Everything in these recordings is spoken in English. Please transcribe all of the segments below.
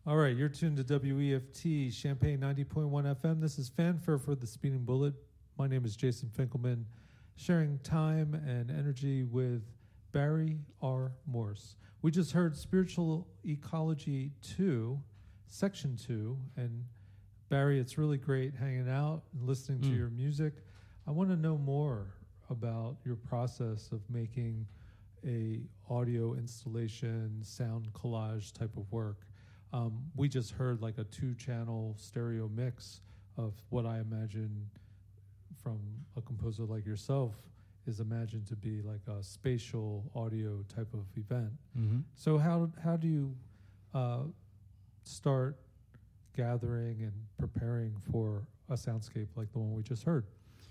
All right, you're tuned to WEFT, Champaign 90.1 FM. This is Fanfare for the Speeding Bullet. My name is Jason Finkelman, sharing time and energy with Barry R. Morse. We just heard Spiritual Ecology 2, Section 2, and Barry, it's really great hanging out and listening to your music. I want to know more about your process of making a audio installation, sound collage type of work. We just heard like a 2-channel stereo mix of what I imagine from a composer like yourself is imagined to be like a spatial audio type of event. Mm-hmm. So how do you start gathering and preparing for a soundscape like the one we just heard?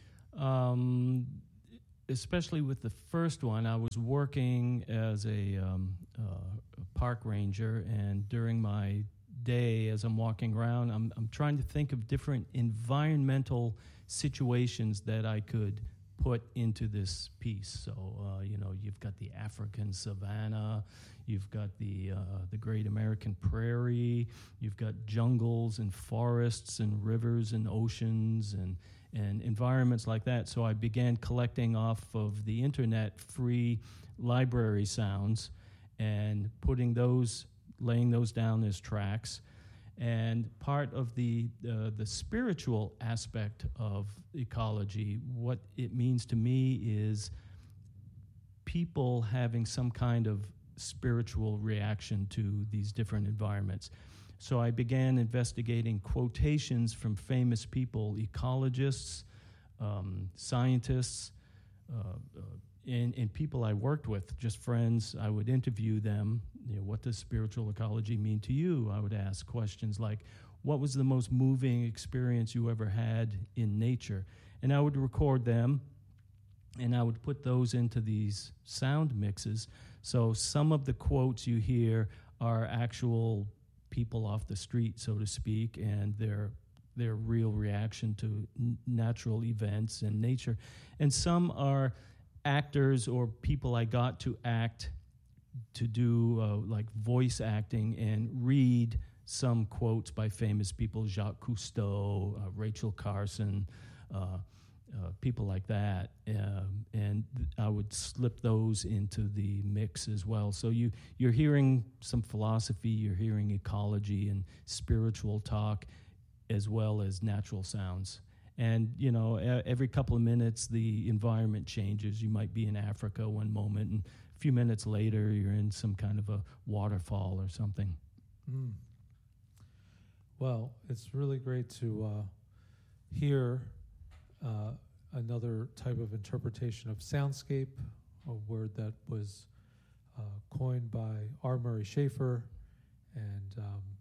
Especially with the first one, I was working as a park ranger, and during my day, as I'm walking around, I'm trying to think of different environmental situations that I could put into this piece. So, you've got the African savanna, you've got the Great American Prairie, you've got jungles and forests and rivers and oceans and environments like that. So I began collecting off of the internet free library sounds and laying those down as tracks. And part of the spiritual aspect of ecology, what it means to me is people having some kind of spiritual reaction to these different environments. So I began investigating quotations from famous people, ecologists, scientists, and people I worked with, just friends. I would interview them. What does spiritual ecology mean to you? I would ask questions like, what was the most moving experience you ever had in nature? And I would record them, and I would put those into these sound mixes. So some of the quotes you hear are actual people off the street, so to speak, and their real reaction to natural events and nature. And some are actors or people I got to act, to do like voice acting and read some quotes by famous people, Jacques Cousteau, Rachel Carson, people like that. And I would slip those into the mix as well. So you're hearing some philosophy, you're hearing ecology and spiritual talk, as well as natural sounds. And, every couple of minutes, the environment changes. You might be in Africa one moment, and a few minutes later, you're in some kind of a waterfall or something. Well, it's really great to hear another type of interpretation of soundscape, a word that was coined by R. Murray Schafer, and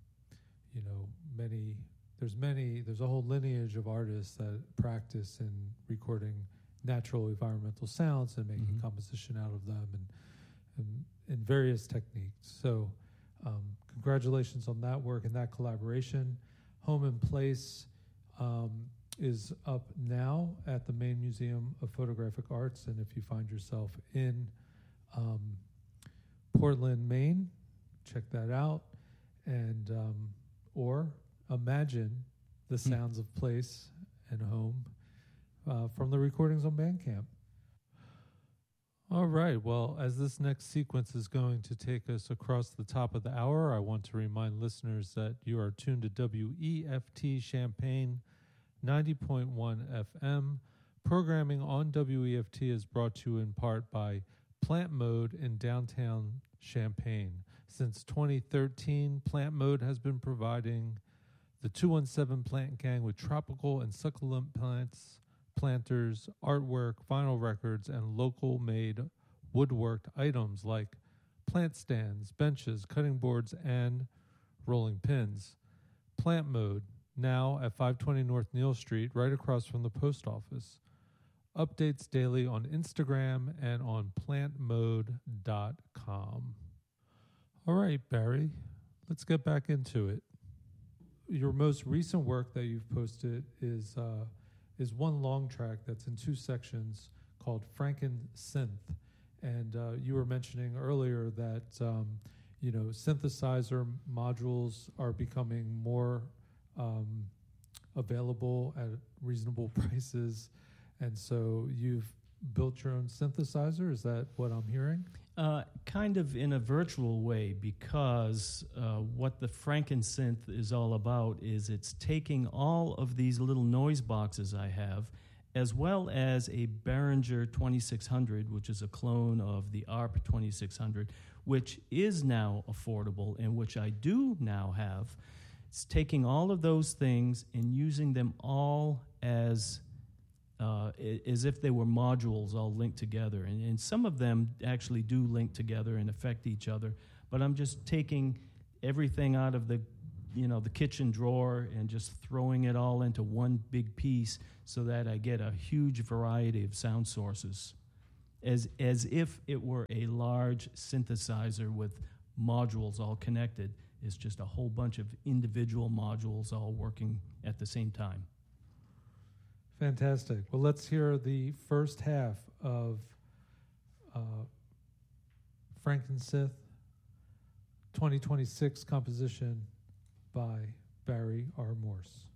there's a whole lineage of artists that practice in recording natural environmental sounds and making composition out of them and various techniques. So congratulations on that work and that collaboration. Home and Place is up now at the Maine Museum of Photographic Arts, and if you find yourself in Portland, Maine, check that out, and or imagine the sounds of place and home from the recordings on Bandcamp. All right, well, as this next sequence is going to take us across the top of the hour, I want to remind listeners that you are tuned to WEFT Champaign 90.1 FM. Programming on WEFT is brought to you in part by Plant Mode in downtown Champaign. Since 2013, Plant Mode has been providing the 217 Plant Gang with tropical and succulent plants, planters, artwork, vinyl records, and local-made woodworked items like plant stands, benches, cutting boards, and rolling pins. Plant Mode, now at 520 North Neal Street, right across from the post office. Updates daily on Instagram and on plantmode.com. All right, Barry, let's get back into it. Your most recent work that you've posted is one long track that's in 2 sections called Franken Synth. And you were mentioning earlier that synthesizer modules are becoming more available at reasonable prices, and so you've built your own synthesizer. Is that what I'm hearing? Kind of in a virtual way, because what the FrankenSynth is all about is it's taking all of these little noise boxes I have, as well as a Behringer 2600, which is a clone of the ARP 2600, which is now affordable and which I do now have. It's taking all of those things and using them all as if they were modules all linked together. And some of them actually do link together and affect each other. But I'm just taking everything out of the kitchen drawer and just throwing it all into one big piece so that I get a huge variety of sound sources, as if it were a large synthesizer with modules all connected. It's just a whole bunch of individual modules all working at the same time. Fantastic. Well, let's hear the first half of FrankenSynth 2026 composition by Barry R. Morse.